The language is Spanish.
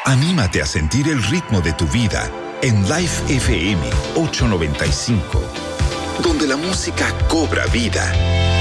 Anímate a sentir el ritmo de tu vida en Life FM 895, donde la música cobra vida.